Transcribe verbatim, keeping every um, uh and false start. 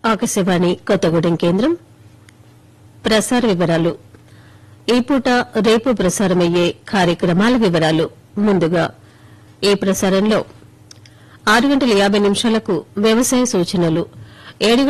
ఆకాశవాణి కొత్తగూడెం కేంద్రం ప్రసార వివరాలు ఈ పూట రేపు ప్రసారమయ్యే కార్యక్రమాల వివరాలు ముందుగా ఈ ప్రసారంలో ఆరు గంటల యాబై నిమిషాలకు వ్యవసాయ సూచనలు ఏడు